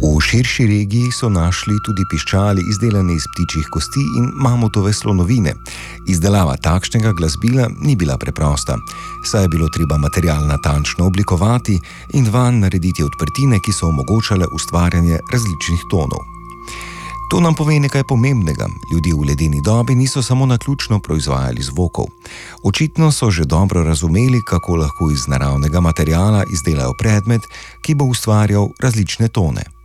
V širši regiji so našli tudi piščali, izdelane iz ptičjih kosti in mamutove slonovine. Izdelava takšnega glasbila ni bila preprosta, saj je bilo treba material natančno oblikovati in vanj narediti odprtine, ki so omogočale ustvarjanje različnih tonov. To nam pove nekaj pomembnega. Ljudje v ledeni dobi niso samo naključno proizvajali zvokov. Očitno so že dobro razumeli, kako lahko iz naravnega materiala izdelajo predmet, ki bo ustvarjal različne tone.